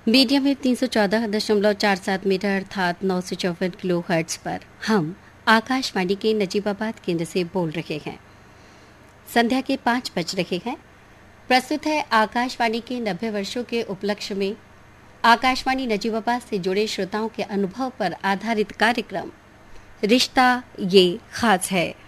Medium wave 314.47 metre अर्थात 954 kilo hertz पर हम आकाशवाणी के नजीबाबाद केंद्र से बोल रहे हैं। संध्या के 5 बज रहे हैं। प्रस्तुत है आकाशवाणी के 90 वर्षों के उपलक्ष्य में आकाशवाणी नजीबाबाद से जुड़े श्रोताओं के अनुभव पर आधारित कार्यक्रम रिश्ता ये खास है।